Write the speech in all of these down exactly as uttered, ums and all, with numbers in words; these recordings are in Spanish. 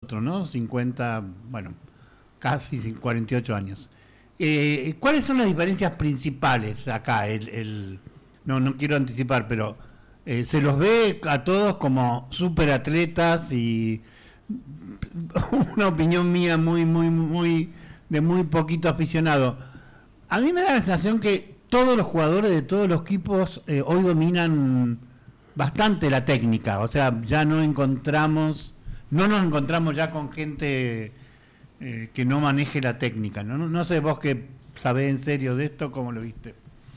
¿no? cincuenta, bueno, casi cuarenta y ocho años. Eh, ¿Cuáles son las diferencias principales acá? El, el, no, no quiero anticipar, pero eh, se los ve a todos como super atletas y una opinión mía muy, muy, muy, de muy poquito aficionado. A mí me da la sensación que todos los jugadores de todos los equipos eh, hoy dominan bastante la técnica, o sea, ya no encontramos, no nos encontramos ya con gente eh, que no maneje la técnica, ¿no? No, no sé vos que sabés en serio de esto, ¿cómo lo viste?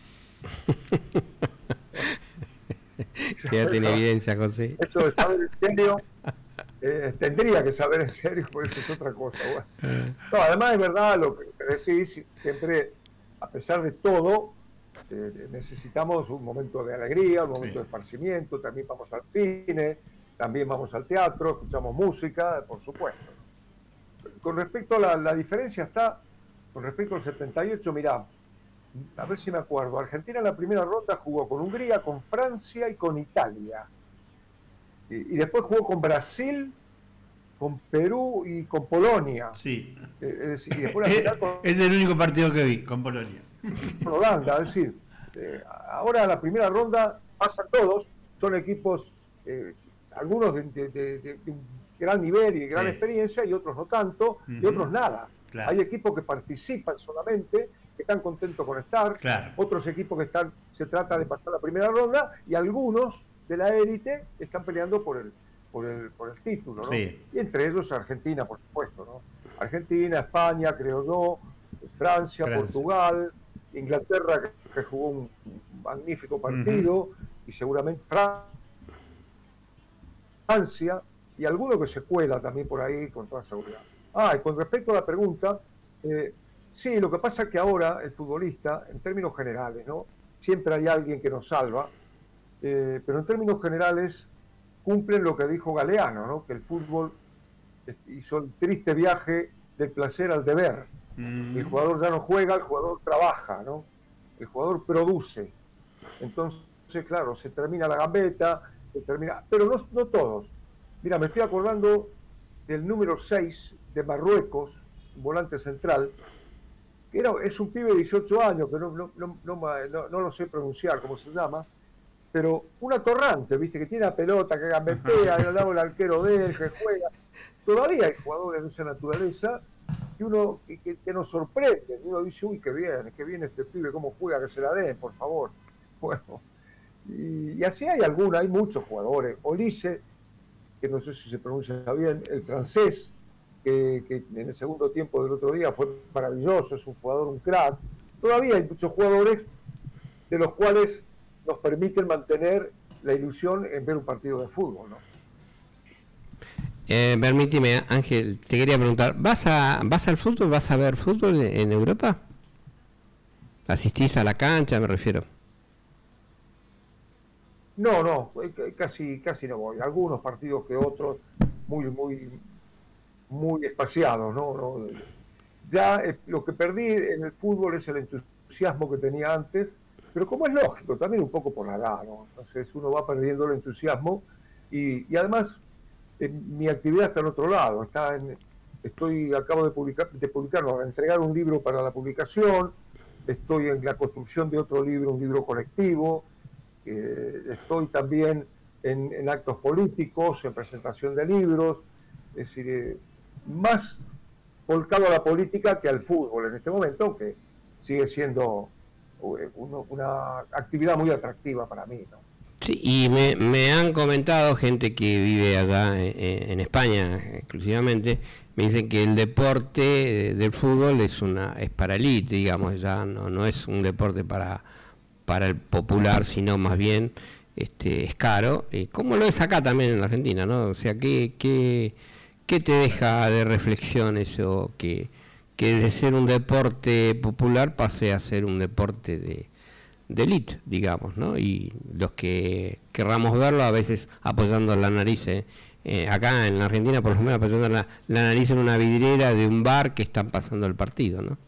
Quédate en evidencia, José. Eso de saber en serio, eh, tendría que saber en serio, por eso es otra cosa. Bueno. No, además es verdad lo que decís, siempre, a pesar de todo, eh, necesitamos un momento de alegría, un momento sí. de esparcimiento, también vamos al cine, también vamos al teatro, escuchamos música, por supuesto. Con respecto a la, la diferencia está, con respecto al setenta y ocho, mirá, a ver si me acuerdo, Argentina en la primera ronda jugó con Hungría, con Francia y con Italia. Y, y después jugó con Brasil, con Perú y con Polonia. Sí. Eh, es, decir, y después la final con, es el único partido que vi, con Polonia. Con Holanda, es decir, eh, ahora la primera ronda pasan todos, son equipos, eh, algunos de, de, de, de un gran nivel y de gran sí. experiencia y otros no tanto, uh-huh. y otros nada. Claro. Hay equipos que participan solamente, que están contentos con estar, claro. otros equipos que están, se trata de pasar la primera ronda, y algunos de la élite están peleando por el, por el, por el título, ¿no? Sí. Y entre ellos Argentina, por supuesto, ¿no? Argentina, España, creo yo, Francia, Francia. Portugal, Inglaterra, que, que jugó un magnífico partido, uh-huh. y seguramente Francia, y alguno que se cuela también por ahí con toda seguridad. Ah, y con respecto a la pregunta, eh, sí, lo que pasa es que ahora el futbolista, en términos generales, ¿no? Siempre hay alguien que nos salva, eh, pero en términos generales cumplen lo que dijo Galeano, ¿no? Que el fútbol hizo el triste viaje del placer al deber. Mm. El jugador ya no juega, el jugador trabaja, ¿no? El jugador produce. Entonces, claro, se termina la gambeta, se termina, pero no, no todos. Mira, me estoy acordando del número seis de Marruecos, un volante central, que era, es un pibe de dieciocho años, que no, no, no, no, no, no lo sé pronunciar cómo se llama, pero un atorrante, viste, que tiene la pelota, que gambetea, al lado el arquero de él, que juega. Todavía hay jugadores de esa naturaleza que uno que, que, que nos sorprende. Uno dice, uy, qué bien, qué bien este pibe, cómo juega, que se la den, por favor. Bueno, y, y así hay algunos, hay muchos jugadores. Olise, que no sé si se pronuncia bien, el francés, que, que en el segundo tiempo del otro día fue maravilloso, es un jugador, un crack. Todavía hay muchos jugadores de los cuales nos permiten mantener la ilusión en ver un partido de fútbol, ¿no? Eh, permíteme, Ángel, te quería preguntar, ¿vas a vas al fútbol? ¿Vas a ver fútbol en Europa? ¿Asistís a la cancha, me refiero? No, no, casi casi no voy. Algunos partidos que otros, muy muy muy espaciados, ¿no? no ya eh, lo que perdí en el fútbol es el entusiasmo que tenía antes, pero como es lógico, también un poco por la edad, ¿no? Entonces uno va perdiendo el entusiasmo y, y además eh, mi actividad está en otro lado, está en, estoy, acabo de publicar, de publicar, no, de entregar un libro para la publicación, estoy en la construcción de otro libro, un libro colectivo, eh, estoy también en, en actos políticos, en presentación de libros, es decir, eh, más volcado a la política que al fútbol en este momento, que sigue siendo Uno, una actividad muy atractiva para mí, ¿no? Sí, y me, me han comentado gente que vive allá en, en España exclusivamente, me dicen que el deporte del fútbol es una es para elite, digamos, ya no no es un deporte para para el popular, sino más bien este es caro, y como lo es acá también en la Argentina, ¿no? O sea, ¿qué qué qué te deja de reflexión eso que que de ser un deporte popular pase a ser un deporte de, de élite, digamos, ¿no? Y los que querramos verlo a veces apoyando la nariz, ¿eh? Eh, acá en la Argentina por lo menos apoyando la, la nariz en una vidriera de un bar que están pasando el partido, ¿no?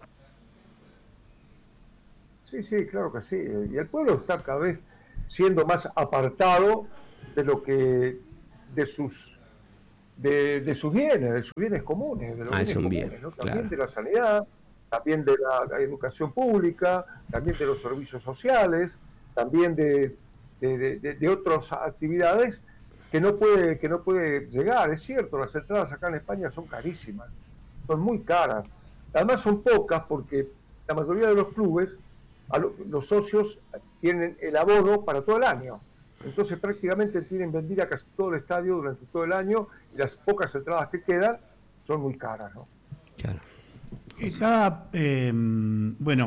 Sí, sí, claro que sí. Y el pueblo está cada vez siendo más apartado de lo que, de sus de, de sus bienes, de sus bienes comunes, de los Ah, es bienes un comunes, bien, ¿no? También claro. de la sanidad, también de la, la educación pública, también de los servicios sociales, también de, de, de, de, de otras actividades que no puede que no puede llegar. Es cierto, las entradas acá en España son carísimas, son muy caras. Además son pocas porque la mayoría de los clubes, a lo, los socios tienen el abono para todo el año. Entonces prácticamente tienen vendida casi todo el estadio durante todo el año y las pocas entradas que quedan son muy caras, ¿no? Claro. Estaba, eh, bueno,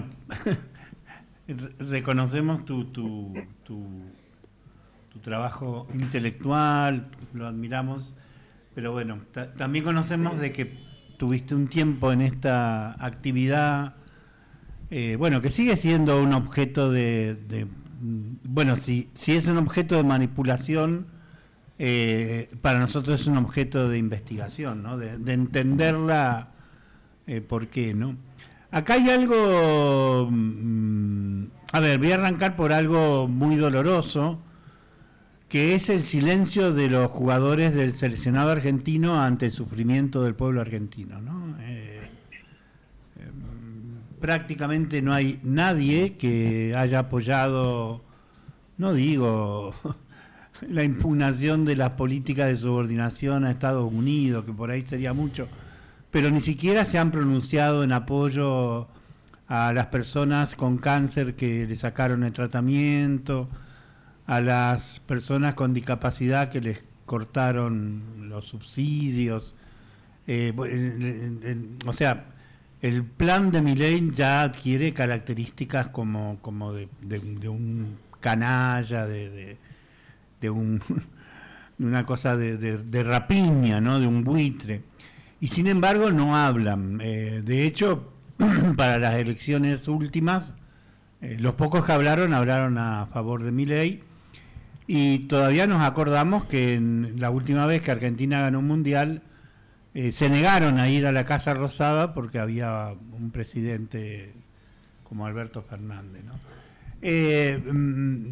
re- reconocemos tu, tu, tu, tu trabajo intelectual, lo admiramos, pero bueno, ta- también conocemos de que tuviste un tiempo en esta actividad, eh, bueno, que sigue siendo un objeto de, de- mm, bueno, si, si es un objeto de manipulación, eh, para nosotros es un objeto de investigación, ¿no? De, de entenderla, eh, por qué, ¿no? Acá hay algo, mm, a ver, voy a arrancar por algo muy doloroso, que es el silencio de los jugadores del seleccionado argentino ante el sufrimiento del pueblo argentino, ¿no? Eh, eh, prácticamente no hay nadie que haya apoyado, no digo la impugnación de las políticas de subordinación a Estados Unidos, que por ahí sería mucho, pero ni siquiera se han pronunciado en apoyo a las personas con cáncer que le sacaron el tratamiento, a las personas con discapacidad que les cortaron los subsidios. Eh, en, en, en, o sea, el plan de Milei ya adquiere características como, como de, de, de un canalla, de, de, de un, una cosa de, de, de rapiña, ¿no? De un buitre. Y sin embargo no hablan. Eh, de hecho, para las elecciones últimas, eh, los pocos que hablaron, hablaron a favor de Milei. Y todavía nos acordamos que en la última vez que Argentina ganó un mundial, eh, se negaron a ir a la Casa Rosada porque había un presidente como Alberto Fernández, ¿no? Eh, mm,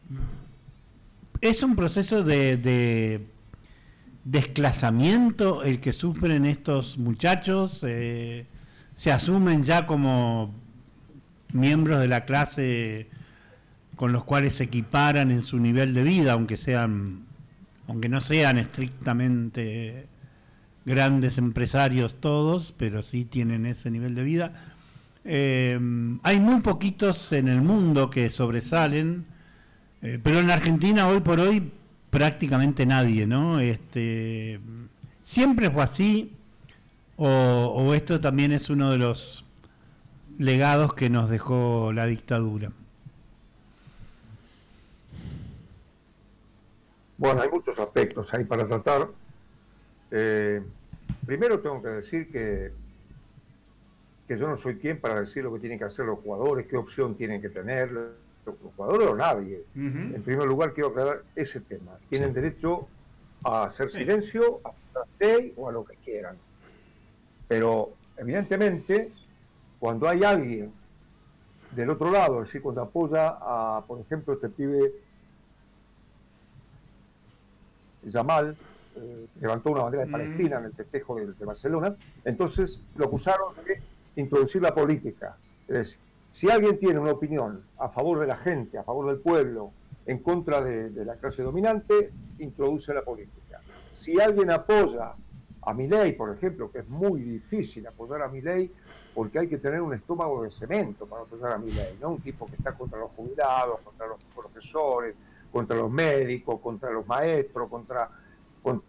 es un proceso de, de desclasamiento el que sufren estos muchachos, eh, se asumen ya como miembros de la clase con los cuales se equiparan en su nivel de vida, aunque sean, aunque no sean estrictamente grandes empresarios todos, pero sí tienen ese nivel de vida. Eh, hay muy poquitos en el mundo que sobresalen, eh, pero en Argentina hoy por hoy prácticamente nadie, ¿no? Este, ¿siempre fue así o, o esto también es uno de los legados que nos dejó la dictadura? Bueno, hay muchos aspectos ahí para tratar. Eh, primero tengo que decir que, que yo no soy quien para decir lo que tienen que hacer los jugadores, qué opción tienen que tener los jugadores o nadie. Uh-huh. En primer lugar quiero aclarar ese tema. Tienen sí. derecho a hacer sí. silencio, a hacer ley o a lo que quieran. Pero evidentemente cuando hay alguien del otro lado, es decir, cuando apoya a, por ejemplo, este pibe Yamal, eh, levantó una bandera de mm. Palestina en el festejo de, de Barcelona, entonces lo acusaron de introducir la política. Es decir, si alguien tiene una opinión a favor de la gente, a favor del pueblo, en contra de, de la clase dominante, introduce la política. Si alguien apoya a Milei, por ejemplo, que es muy difícil apoyar a Milei, porque hay que tener un estómago de cemento para apoyar a Milei, ¿no? Un tipo que está contra los jubilados, contra los profesores, contra los médicos, contra los maestros, contra, contra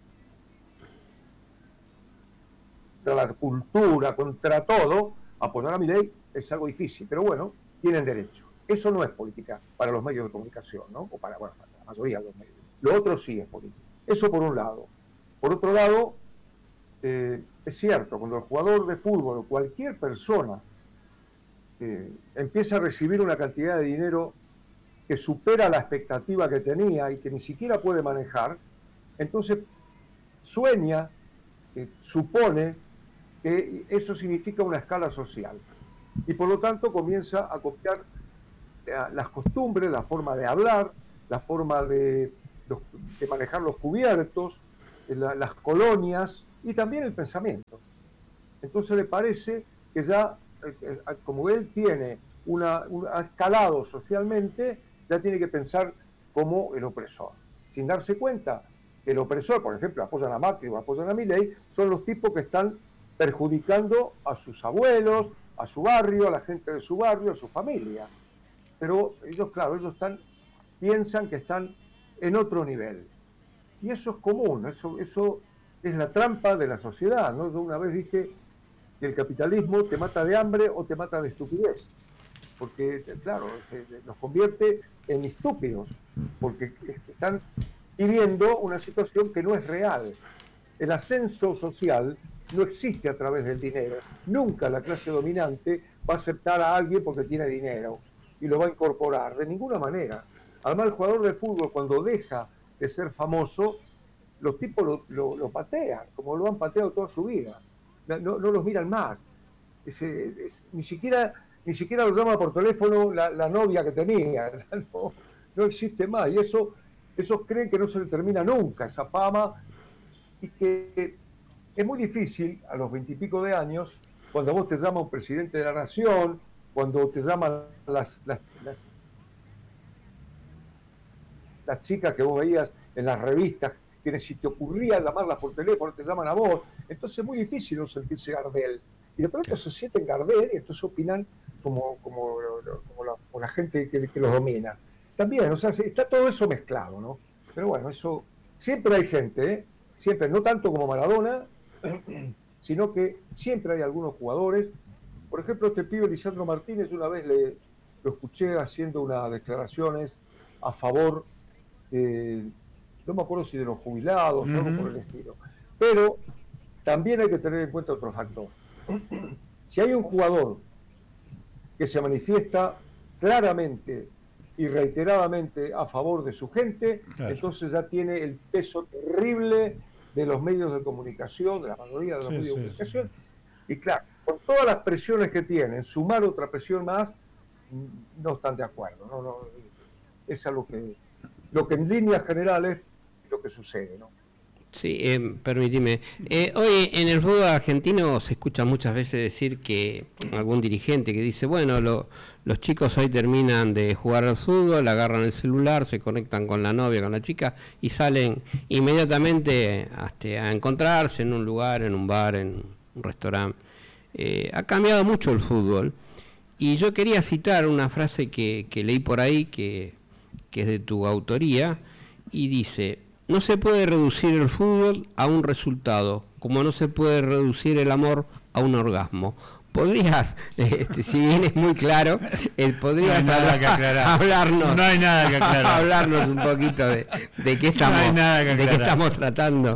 la cultura, contra todo, apoyar a Milei es algo difícil, pero bueno, tienen derecho. Eso no es política para los medios de comunicación, ¿no? O para, bueno, para la mayoría de los medios. Lo otro sí es política. Eso por un lado. Por otro lado, eh, es cierto, cuando el jugador de fútbol o cualquier persona eh, empieza a recibir una cantidad de dinero que supera la expectativa que tenía y que ni siquiera puede manejar, entonces sueña, eh, supone que eso significa una escala social y por lo tanto comienza a copiar eh, las costumbres, la forma de hablar, la forma de, de manejar los cubiertos, la, las colonias y también el pensamiento. Entonces le parece que ya, eh, como él tiene una, un ha escalado socialmente, ya tiene que pensar como el opresor, sin darse cuenta que el opresor, por ejemplo, apoyan a Macri o apoyan a Milei, son los tipos que están perjudicando a sus abuelos, a su barrio, a la gente de su barrio, a su familia. Pero ellos, claro, ellos están, piensan que están en otro nivel. Y eso es común, eso, eso es la trampa de la sociedad, ¿no? Yo una vez dije que el capitalismo te mata de hambre o te mata de estupidez, porque, claro, se, los convierte en estúpidos, porque están viviendo una situación que no es real. El ascenso social no existe a través del dinero. Nunca la clase dominante va a aceptar a alguien porque tiene dinero y lo va a incorporar, de ninguna manera. Además, el jugador de fútbol, cuando deja de ser famoso, los tipos lo, lo, lo patean, como lo han pateado toda su vida. No, no, no los miran más. Es, es, ni siquiera ni siquiera lo llama por teléfono la, la novia que tenía. No, no existe más. Y eso, esos creen que no se le termina nunca esa fama, y que es muy difícil a los veintipico de años, cuando vos te llama un presidente de la nación, cuando te llaman las, las, las, las chicas que vos veías en las revistas, que si te ocurría llamarlas por teléfono, te llaman a vos. Entonces es muy difícil no sentirse Gardel. Y de pronto se sienten Gardel y entonces opinan como, como, como, la, como la gente que, que los domina. También, o sea, está todo eso mezclado, ¿no? Pero bueno, eso, siempre hay gente, ¿eh? Siempre, no tanto como Maradona, sino que siempre hay algunos jugadores. Por ejemplo, este pibe Lisandro Martínez, una vez le, lo escuché haciendo unas declaraciones a favor, eh, no me acuerdo si de los jubilados, uh-huh, o algo por el estilo. Pero también hay que tener en cuenta otro factor. Si hay un jugador que se manifiesta claramente y reiteradamente a favor de su gente, claro, entonces ya tiene el peso terrible de los medios de comunicación, de la mayoría de los sí, medios sí, de comunicación, sí. Y claro, con todas las presiones que tienen, sumar otra presión más, no están de acuerdo, no, no, es lo que, lo que en líneas generales es lo que sucede, ¿no? Sí, eh, permíteme. Eh, hoy en el fútbol argentino se escucha muchas veces decir que algún dirigente que dice, bueno, lo, los chicos hoy terminan de jugar al fútbol, agarran el celular, se conectan con la novia, con la chica y salen inmediatamente hasta a encontrarse en un lugar, en un bar, en un restaurante. Eh, ha cambiado mucho el fútbol y yo quería citar una frase que, que leí por ahí, que, que es de tu autoría, y dice: no se puede reducir el fútbol a un resultado, como no se puede reducir el amor a un orgasmo. ¿Podrías, este, si bien es muy claro, eh, podrías no hablar, hablarnos, no hay nada que aclarar. hablarnos un poquito de, de qué estamos, no hay nada que de qué estamos tratando?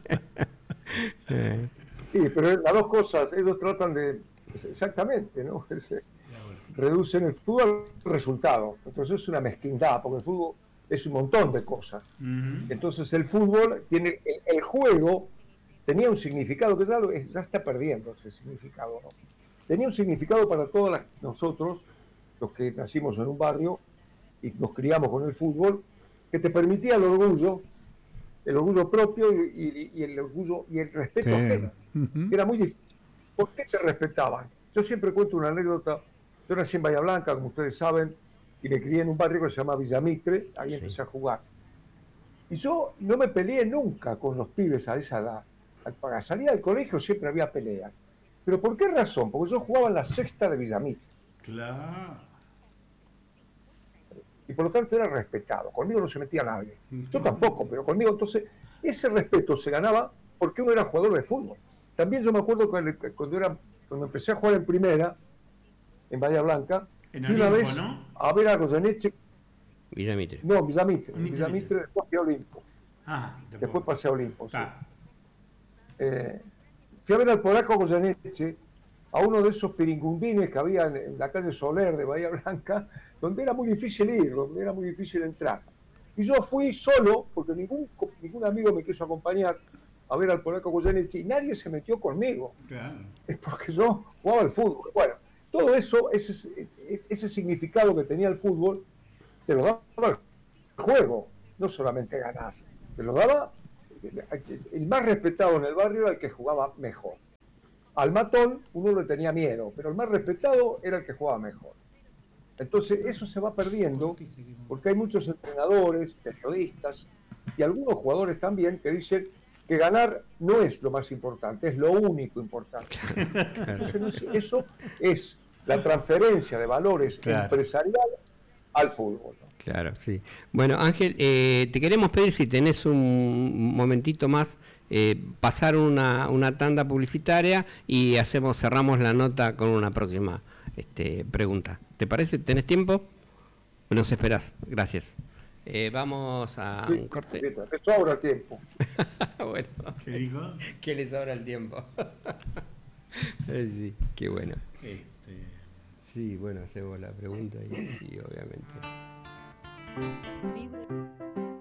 Sí, pero las dos cosas, ellos tratan de, exactamente, ¿no? Reducen el fútbol al resultado. Entonces es una mezquindad, porque el fútbol es un montón de cosas. Uh-huh. Entonces el fútbol tiene, el, el juego tenía un significado que ya, lo, ya está perdiendo ese significado, ¿no? Tenía un significado para todos las, nosotros, los que nacimos en un barrio y nos criamos con el fútbol, que te permitía el orgullo, el orgullo propio y, y, y el orgullo y el respeto sí. ajeno. Uh-huh. Era muy difícil. ¿Por qué te respetaban? Yo siempre cuento una anécdota. Yo nací en Bahía Blanca, como ustedes saben, y me crié en un barrio que se llama Villa Mitre, ahí sí. empecé a jugar. Y yo no me peleé nunca con los pibes a esa edad. Para salir del colegio siempre había peleas. ¿Pero por qué razón? Porque yo jugaba en la sexta de Villa Mitre. Claro. Y por lo tanto era respetado. Conmigo no se metía nadie. Yo tampoco, pero conmigo entonces ese respeto se ganaba porque uno era jugador de fútbol. También yo me acuerdo que cuando, era, cuando empecé a jugar en primera, en Bahía Blanca, en y una Olimpo, vez ¿no? a ver a Goyeneche. Villa Mitre. No, Villa Mitre. Villa Mitre, después pasé a Olimpo. Ah, después. después pasé a Olimpo. Ah. Sí. Eh, fui a ver al polaco Goyeneche, a uno de esos piringundines que había en, en la calle Soler de Bahía Blanca, donde era muy difícil ir, donde era muy difícil entrar. Y yo fui solo, porque ningún, ningún amigo me quiso acompañar a ver al polaco Goyeneche, y nadie se metió conmigo. Claro. Es porque yo jugaba al fútbol. Bueno, todo eso, ese, ese significado que tenía el fútbol, te lo daba el juego, no solamente ganar, te lo daba el más respetado en el barrio era el que jugaba mejor. Al matón uno le tenía miedo, pero el más respetado era el que jugaba mejor. Entonces eso se va perdiendo porque hay muchos entrenadores, periodistas y algunos jugadores también que dicen que ganar no es lo más importante, es lo único importante. Entonces, eso es la transferencia de valores claro. empresariales al fútbol, ¿no? Claro, sí. Bueno, Ángel, eh, te queremos pedir si tenés un momentito más, eh, pasar una, una tanda publicitaria y hacemos cerramos la nota con una próxima este, pregunta. ¿Te parece? ¿Tenés tiempo? Nos esperás. Gracias. Eh, vamos a sí, un corte. Te sobra el tiempo. Bueno. ¿Qué dijo? Que le sobra el tiempo. Sí, qué bueno. Este... Sí, bueno, hacemos la pregunta y, y obviamente.